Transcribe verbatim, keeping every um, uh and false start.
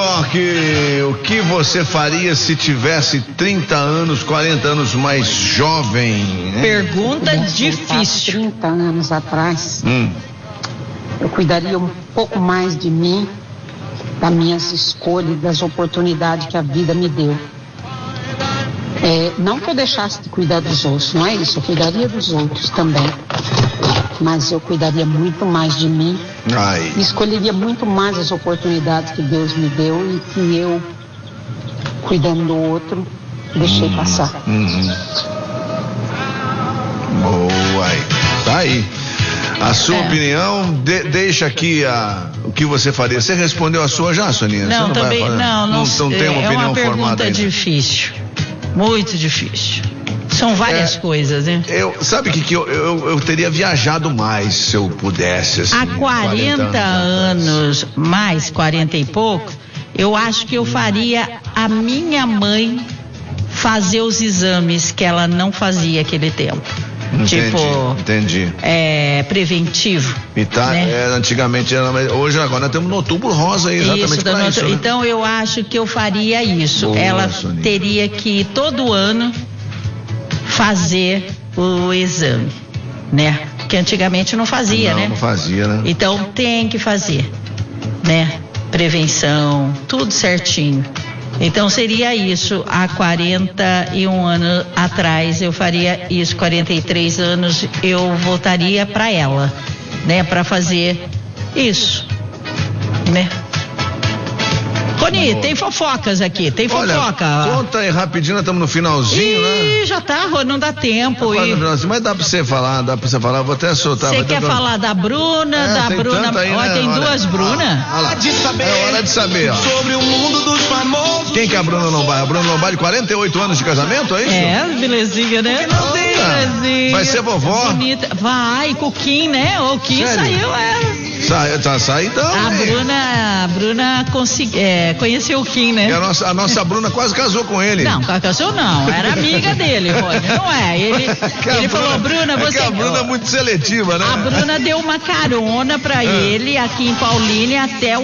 York, o que você faria se tivesse trinta anos, quarenta anos mais jovem? Hein? Pergunta difícil. trinta anos atrás, Hum. eu cuidaria um pouco mais de mim, das minhas escolhas, das oportunidades que a vida me deu. É, não que eu deixasse de cuidar dos outros, não é isso, eu cuidaria dos outros também. Mas eu cuidaria muito mais de mim. Ai. Escolheria muito mais as oportunidades que Deus me deu e que eu, cuidando do outro, deixei hum, passar. Hum. Boa aí. Tá aí. A sua é. opinião, de, deixa aqui a, o que você faria. Você respondeu a sua já, Soninha? Não, não também, vai, não, não, não, não tem uma é opinião uma formada pergunta ainda. Difícil, muito difícil. São várias é, coisas, né? Eu, sabe o que, que eu, eu, eu teria viajado mais se eu pudesse, assim. Há quarenta anos, mais quarenta e pouco, eu acho que eu faria a minha mãe fazer os exames que ela não fazia aquele tempo. Entendi, tipo, entendi. É, preventivo. E tá, né? é, antigamente era, hoje agora nós temos no Outubro Rosa aí, exatamente isso, pra isso, né? Então eu acho que eu faria isso. Boa, ela Soninha. teria que todo ano fazer o exame, né? Que antigamente não fazia, não, né? Não fazia, né? Então tem que fazer, né? Prevenção, tudo certinho. Então seria isso. Há quarenta e um anos atrás eu faria isso, quarenta e três anos eu voltaria para ela, né? Para fazer isso, né? Rony, tem fofocas aqui, tem fofoca. Olha, conta aí rapidinho, nós estamos no finalzinho, Ih, né? já tá, não dá tempo. Tá e... Mas dá pra você falar, dá pra você falar, vou até soltar. Você quer ter... falar da Bruna, é, da Bruna, aí, ó, né? tem Olha, duas Bruna. Olha lá, é hora de saber, ó. Sobre o mundo dos famosos. Quem que é a Bruna Lombardi? A Bruna Lombardi, quarenta e oito anos de casamento, é isso? É, belezinha, né? Não tem, belezinha. Vai ser vovó? Bonita. Vai, com o Kim, né? O Kim saiu, é. Sai, tá saidão. A hein? Bruna, a Bruna consegui, é, conheceu o Kim, né? E a nossa, a nossa Bruna quase casou com ele. Não, casou não, era amiga dele, Rony, não é? Ele, ele falou, Bruna, você... É que a Bruna é muito seletiva, né? A Bruna deu uma carona pra ele aqui em Paulínia até o